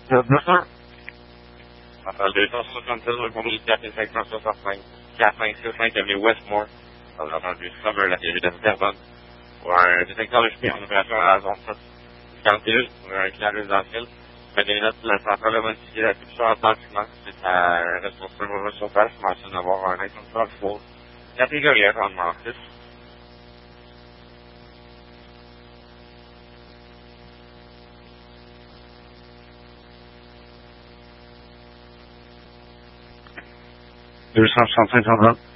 Bien sûr. Appel 276, le conduit 4565, 4565 avenue Westmore, dans l'entendu Summer, la télé de Terrebonne, pour un détecteur de fumée en opération à la zone 41, pour un client résidentiel. Mais des notes, la centrale a modifié la culture en bâtiment, c'est à un responsable sur place, mentionne d'avoir un extincteur full, catégorie rendement 6. Deux cent 265 Terrebonne.